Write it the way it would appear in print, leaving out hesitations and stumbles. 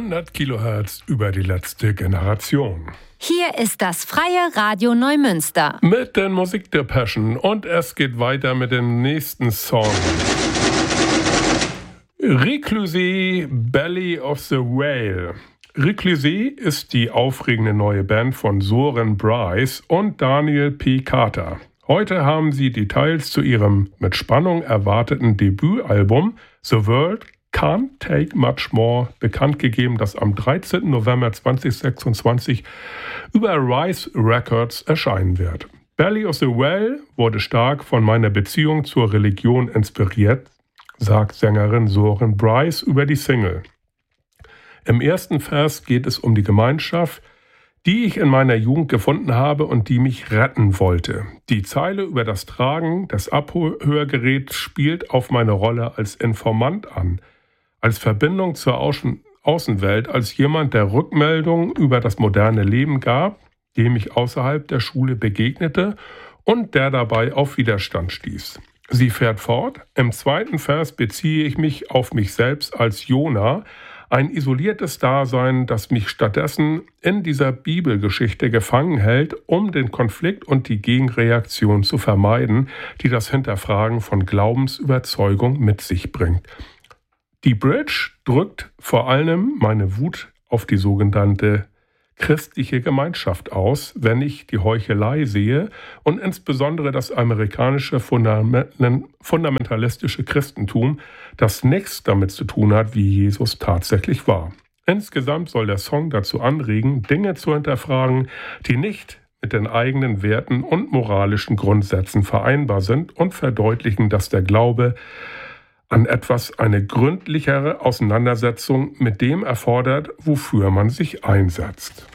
100 Kilohertz über die letzte Generation. Hier ist das Freie Radio Neumünster. Mit den Musik der Passion und es geht weiter mit dem nächsten Song. Reclusi, Belly of the Whale. Reclusi ist die aufregende neue Band von Soren Bryce und Daniel P. Carter. Heute haben sie Details zu ihrem mit Spannung erwarteten Debütalbum The World Can't Take Much More bekannt gegeben, das am 13. November 2026 über Rise Records erscheinen wird. Belly of the Whale wurde stark von meiner Beziehung zur Religion inspiriert, sagt Sängerin Soren Bryce über die Single. Im ersten Vers geht es um die Gemeinschaft, die ich in meiner Jugend gefunden habe und die mich retten wollte. Die Zeile über das Tragen des Abhörgeräts spielt auf meine Rolle als Informant an, als Verbindung zur Außenwelt, als jemand, der Rückmeldungen über das moderne Leben gab, dem ich außerhalb der Schule begegnete und der dabei auf Widerstand stieß. Sie fährt fort: Im zweiten Vers beziehe ich mich auf mich selbst als Jona, ein isoliertes Dasein, das mich stattdessen in dieser Bibelgeschichte gefangen hält, um den Konflikt und die Gegenreaktion zu vermeiden, die das Hinterfragen von Glaubensüberzeugung mit sich bringt. Die Bridge drückt vor allem meine Wut auf die sogenannte christliche Gemeinschaft aus, wenn ich die Heuchelei sehe und insbesondere das amerikanische fundamentalistische Christentum, das nichts damit zu tun hat, wie Jesus tatsächlich war. Insgesamt soll der Song dazu anregen, Dinge zu hinterfragen, die nicht mit den eigenen Werten und moralischen Grundsätzen vereinbar sind und verdeutlichen, dass der Glaube an etwas eine gründlichere Auseinandersetzung mit dem erfordert, wofür man sich einsetzt.